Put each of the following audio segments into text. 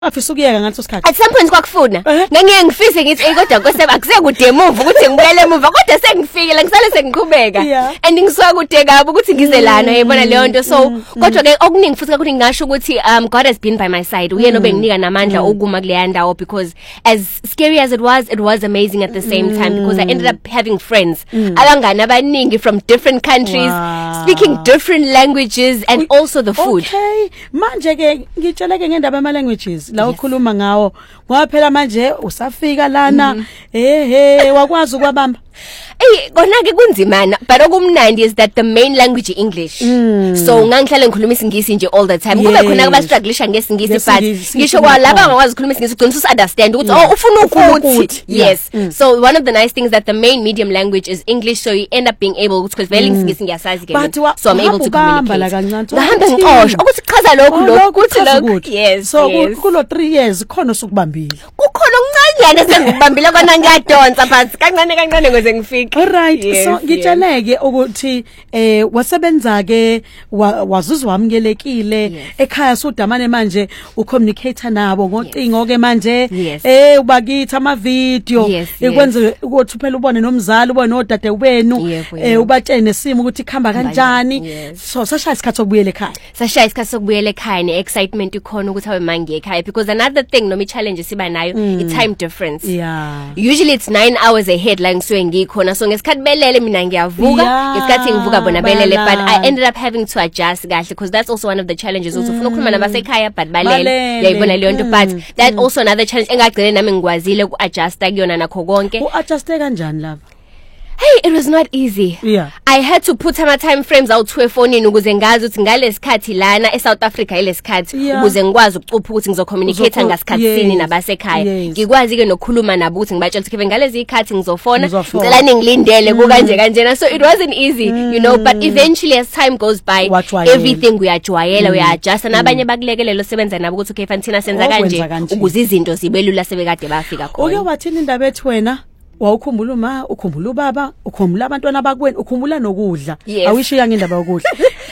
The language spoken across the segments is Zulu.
Afisa ukuyeka ngaleso sikhathi. At some point kwakufuna. Ngiye ngifise ngithi kodwa kwesebe akusekude emuva ukuthi ngibuyele emuva kodwa sengifikile ngisale sengiqhubeka. And ngisuka kude kabi ukuthi ngize lana yebona leyo nto so kodwa ke okuningi futhi kakhulu ngingasho ukuthi God has been by my side. Uyena obenginika namandla okuma kuleya ndawo because as scary as it was amazing at the same time because I ended up having friends abangani abaningi from different countries speaking different languages and also the food. Okay. Manje ke ngitsheleke ngendaba ama languages la ukhuluma ngawo ngoba phela manje usafika lana wakwazi ukwabamba. Kona ke kunzimana but okumnandi is that the main language is English. So ngangihlala ngikhuluma isingisi nje all the time. Kube khona abastrugglisha ngesingisi but ngisho kwalaba abakwazi ukukhuluma isingisi ugcina understand ukuthi ufuna ukuthi. Yes. So one of the nice things that the main medium language is English so you end up being able because vele isingisi ngiyasazi ke so I'm able to communicate. Ngahamba ngiqosha ukuthi chaza lokhu ukuthi lokhu. Yes. So kulo 3 years khona usukubambile. Kukhona okuncane sengibambile kona ngiyadonsa phansi kancane ngoze ngifike. Alright. So ngitsheleke ukuthi wasebenza ke wazuzwa amkelekile ekhaya sudamane manje ucommunicate nabo ngocingo ke manje ubakithi ama video ikwenze ukuthi phela ubone nomzali ubone nodade wenu ubatshene nesimo ukuthi ikhamba kanjani so sashaya isikhathi sokubuyela ekhaya. Sashaya isikhathi sokubuyela ekhaya ne excitement ikhona ukuthi awe mangi ekhaya because another thing noma challenge siba nayo i time difference. Usually it's 9 hours ahead la ngisuke ngikhona so ngesikhathi belele mina ngiyavuka ngesikhathi ngivuka bona belele but I ended up having to adjust kahle because that's also one of the challenges also ufuna ukukhuluma nabasekhaya but balele yayibona leyo nto but that also another challenge engagcine nami ngikwazile ku adjust kuyona nakho konke. U-adjuste kanjani lapha? Hey, it was not easy. I had to put my time frames out to efonini ukuze ngazi ukuthi ngalesikhathi lana eSouth Africa ilesikhathi ukuze ngikwazi ukucupha ukuthi ngizocommunicate ngasikhathi sini nabasekhaya. Ngikwazi ke nokukhuluma nabo ukuthi ngibatshela ukuthi ngalezi ikhathi ngizofona ngicela ningilindele kanje kanjena so it wasn't easy you know but eventually as time goes by everything uyajwayela uya-adjust nabanye bakulekelelo sebenza nabo ukuthi okay fanthina senza kanje ukuze izinto zibelula sebekade bafika khona. Oke wathini indaba ethi wena wawukhumbula uma ukhumbula ubaba ukhumbula abantwana abakwenu ukhumbula nokudla awishiya ngendaba yokudla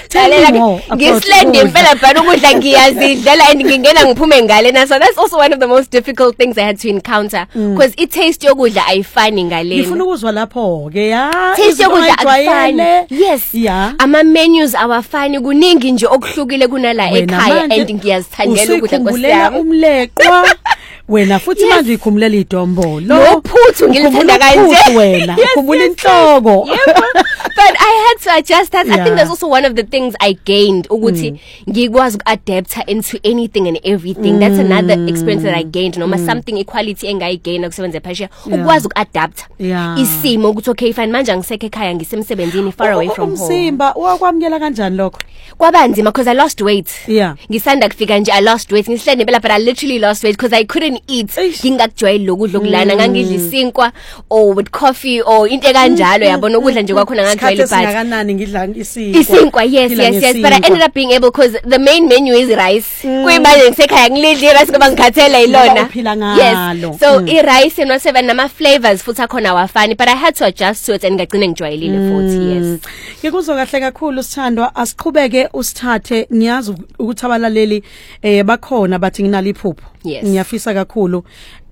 ngislende impela bani ukudla ngiyazidlela and ngingena ngiphume ngale na so that's also one of the most difficult things I had to encounter because it taste yokudla ayifani ngale ngifuna ukuzwa lapho ke taste yokudla ayifani yes ama menus awafani kuningi nje okuhlukile kunala ekhaya and ngiyazithandela ukudla kwesiyami umleqwa wena futhi manje ikhumulela idombolo nophuthu ngilithanda kanje wena ukhumbula inhloko but I had to adjust that. I think that's also one of the things I gained ukuthi ngikwazi ukuadapt into anything and everything. That's another experience that I gained noma something equality engayigain ukusebenza phesheya ukwazi ukuadapt isimo ukuthi okay fine manje ngisekhe ekhaya ngisemsebenzini far away from home. Umzimba wakwamukela kanjani lokho? Kwabanzima because I lost weight. Ngisanda kufika nje I lost weight ngihlende phela but I literally lost weight because I couldn't eat ngingakujwayeli lokudla okulana ngangidla isinkwa or with coffee or into kanjalo yabona ukudla nje kwakhona ngangijwayeli but kanani ngidla isinkwa. Isinkwa yes but I ended up being able because the main menu is rice. Kuyimanje ngisekhaya ngilidla rice ngoba ngikhathela ilona. Yes so I rice no seven nama flavors futhi akhona awafani but I had to adjust to it and ngagcina ngijwayelile futhi yes. Ngikuzwa kahle kakhulu Sithandwa asiqhubeke usithathe niyazi ukuthi abalaleli bakhona bathi nginalo iphupho. Ngiyafisa kakhulu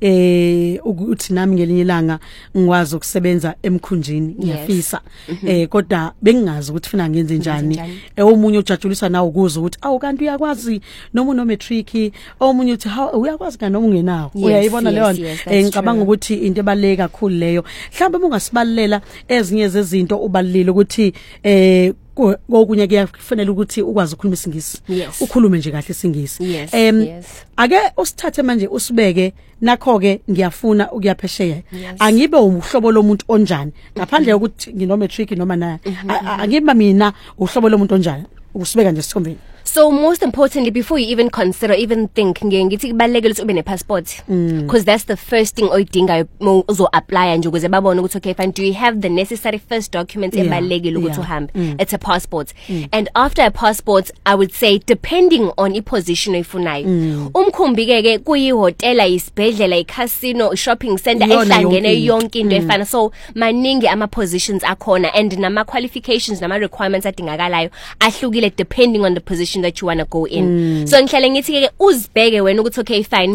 ukuthi nami ngelinye ilanga ngikwazi ukusebenza emkhunjini ngiyafisa kodwa bengingazi ukuthi funa ngenze njani omunye ujatshulisa nawe ukuza ukuthi awu kanti uyakwazi noma no matric omunye uthi uyakwazi kanoma ungenawo uyayibona leyo ngicabanga ukuthi into ebaleka kakhulu leyo mhlawumbe ungasibalela ezinye zezinto ubalile ukuthi kokunye kuyafanele ukuthi ukwazi ukukhuluma isingisi ukhulume nje kahle isingisi ake usithathe manje usibeke nakho ke ngiyafuna ukuyaphesheya angibe umhlobo lomuntu onjani ngaphandle ukuthi ngino matric noma na angiba mina uhlobo lomuntu onjani usibeka nje sithombeni. So most importantly, before you even consider, even think, ngithi kubalekile ukuthi ube ne passport because that's the first thing oyidinga uzo apply nje ukuze babone ukuthi okay fine do you have the necessary first documents ebalekile ukuthi uhambe. It's a passport and after a passport I would say depending on I position oyifunayo umkhumbike ke kuyihotela isibhedlela icasino shopping center ehlangene yonke into efana so maningi ama positions akhona and nama qualifications nama requirements adingakalayo ahlukile depending on the position direction that you want to go in. So ngihlale ngithi ke uzibheke wena ukuthi okay fine